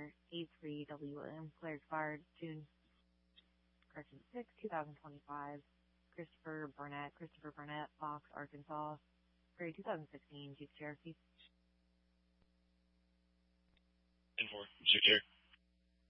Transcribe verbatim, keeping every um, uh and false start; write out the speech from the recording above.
number eight three W M, clear expired June correction sixth, twenty twenty-five. Christopher Burnett, Christopher Burnett, Fox, Arkansas. Grade twenty sixteen, Jeep Cherokee. ten four, Jeep Cherokee.